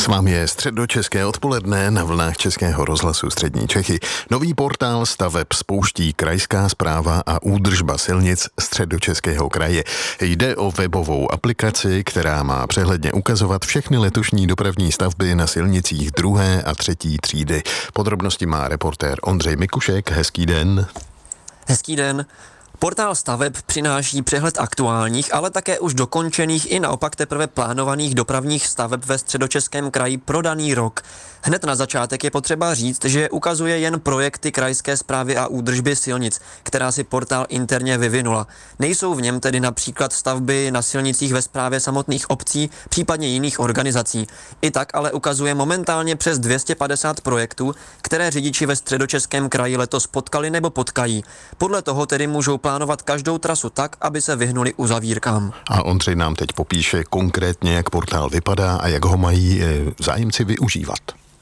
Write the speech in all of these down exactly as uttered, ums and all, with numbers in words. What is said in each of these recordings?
S vámi je středočeské odpoledne na vlnách Českého rozhlasu Střední Čechy. Nový portál staveb spouští Krajská správa a údržba silnic Středočeského kraje. Jde o webovou aplikaci, která má přehledně ukazovat všechny letošní dopravní stavby na silnicích druhé a třetí třídy. Podrobnosti má reportér Ondřej Mikušek. Hezký den. Hezký den. Portál staveb přináší přehled aktuálních, ale také už dokončených i naopak teprve plánovaných dopravních staveb ve Středočeském kraji pro daný rok. Hned na začátek je potřeba říct, že ukazuje jen projekty Krajské správy a údržby silnic, která si portál interně vyvinula. Nejsou v něm tedy například stavby na silnicích ve správě samotných obcí, případně jiných organizací. I tak ale ukazuje momentálně přes dvě stě padesát projektů, které řidiči ve Středočeském kraji letos potkali nebo potkají. Podle toho tedy můžou plánovat každou trasu tak, aby se vyhnuli uzavírkám. A Ondřej nám teď popíše konkrétně, jak portál vypadá a jak ho mají zájemci využívat.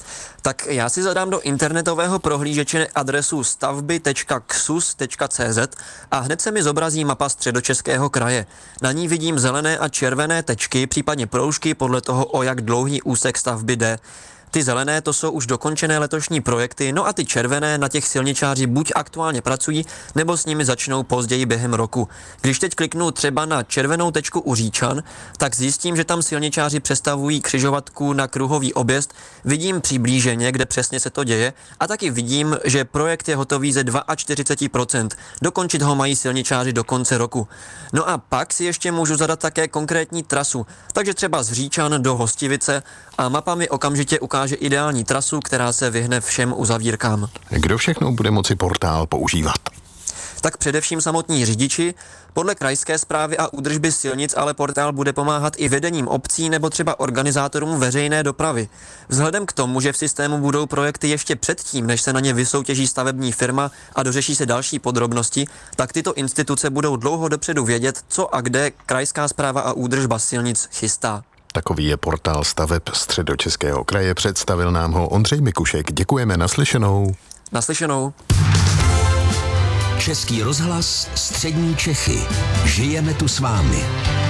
Tak já si zadám do internetového prohlížeče adresu stavby tečka ksus tečka cz a hned se mi zobrazí mapa Středočeského kraje. Na ní vidím zelené a červené tečky, případně proužky podle toho, o jak dlouhý úsek stavby jde. Ty zelené to jsou už dokončené letošní projekty, no a ty červené na těch silničáři buď aktuálně pracují, nebo s nimi začnou později během roku. Když teď kliknu třeba na červenou tečku u Říčan, tak zjistím, že tam silničáři přestavují křižovatku na kruhový objezd, vidím přiblíženě, kde přesně se to děje, a taky vidím, že projekt je hotový ze čtyřicet dva procent. Dokončit ho mají silničáři do konce roku. No a pak si ještě můžu zadat také konkrétní trasu, takže třeba z Říčan do Hostivice, a mapa mi okamžitě ukáže že ideální trasu, která se vyhne všem uzavírkám. Kdo všechno bude moci portál používat? Tak především samotní řidiči. Podle Krajské správy a údržby silnic ale portál bude pomáhat i vedením obcí nebo třeba organizátorům veřejné dopravy. Vzhledem k tomu, že v systému budou projekty ještě předtím, než se na ně vysoutěží stavební firma a dořeší se další podrobnosti, tak tyto instituce budou dlouho dopředu vědět, co a kde Krajská správa a údržba silnic chystá. Takový je portál staveb Středočeského kraje, představil nám ho Ondřej Mikušek. Děkujeme, naslyšenou. Naslyšenou. Český rozhlas Střední Čechy. Žijeme tu s vámi.